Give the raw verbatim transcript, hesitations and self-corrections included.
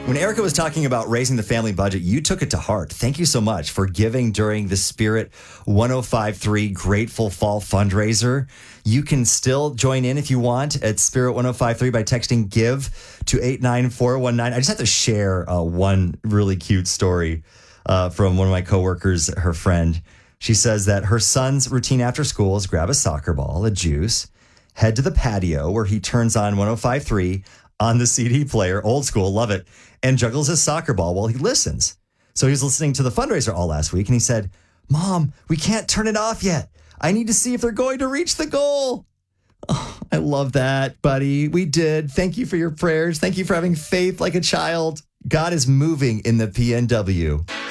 When Erica was talking about raising the family budget, you took it to heart. Thank you so much for giving during the Spirit one oh five point three Grateful Fall fundraiser. You can still join in if you want at Spirit one oh five point three by texting GIVE to eight nine four one nine. I just have to share uh, one really cute story uh, from one of my coworkers, her friend. She says that her son's routine after school is grab a soccer ball, a juice, head to the patio where he turns on one oh five point three on the C D player, old school, love it, and juggles his soccer ball while he listens. So he was listening to the fundraiser all last week, and he said, Mom, we can't turn it off yet. I need to see if they're going to reach the goal. Oh, I love that, buddy. We did. Thank you for your prayers. Thank you for having faith like a child. God is moving in the P N W.